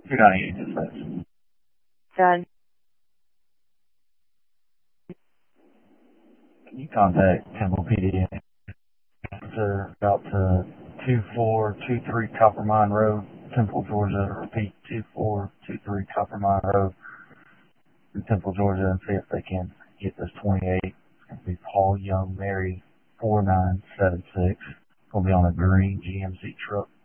298 dispatch. Done. Can you contact Temple PD officer about to 2423 Copper Mine Road, Temple, Georgia? Repeat, 2423 Copper Mine Road in Temple, Georgia, and see if they can get this 28. It's going to be Paul Young Mary 4976. It's going to be on a green GMC truck.